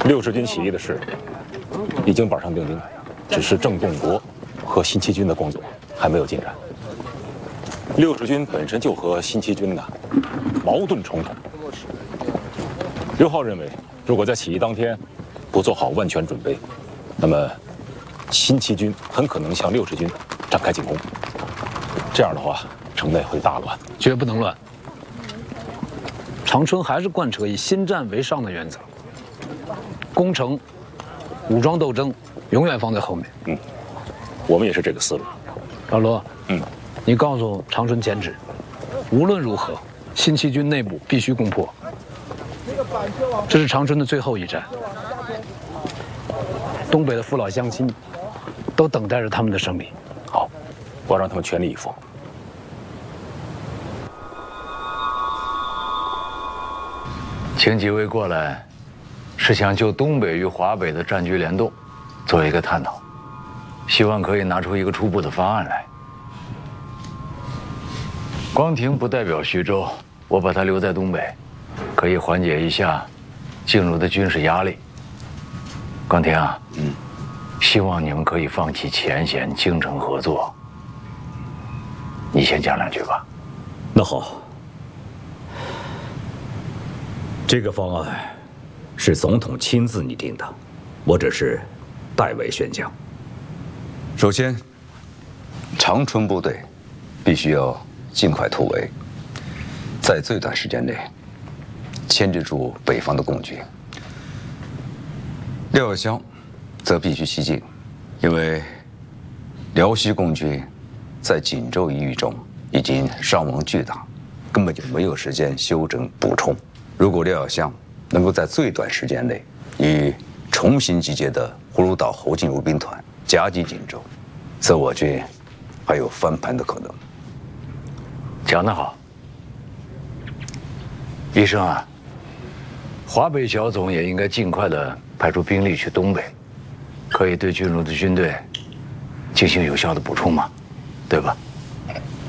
60军起义的事已经板上钉钉，只是郑洞国和新七军的工作还没有进展。60军本身就和新七军矛盾冲突。刘浩认为，如果在起义当天不做好万全准备，那么新七军很可能向60军展开进攻。这样的话，城内会大乱， 绝不能乱。长春还是贯彻以新战为上的原则，攻城、武装斗争永远放在后面。 我们也是这个思路。 老罗，你告诉长春前指，无论如何，新七军内部必须攻破。这是长春的最后一战，东北的父老乡亲都等待着他们的胜利。 好，我让他们全力以赴。 请几位过来，是想就东北与华北的战局联动做一个探讨，希望可以拿出一个初步的方案来。光庭不代表徐州，我把他留在东北，可以缓解一下进入的军事压力。光庭啊，希望你们可以放弃前嫌，精诚合作。你先讲两句吧。 那好，这个方案是总统亲自拟定的，我只是代为宣讲。 首先，长春部队必须要尽快突围，在最短时间内牵制住北方的共军。廖耀湘则必须西进，因为辽西共军在锦州一役中已经伤亡巨大，根本就没有时间休整补充。如果廖耀湘能够在最短时间内与重新集结的葫芦岛侯进儒兵团夹击锦州，则我军还有翻盘的可能。 讲得好，医生啊，华北小总也应该尽快的派出兵力去东北，可以对进入的军队进行有效的补充嘛，对吧？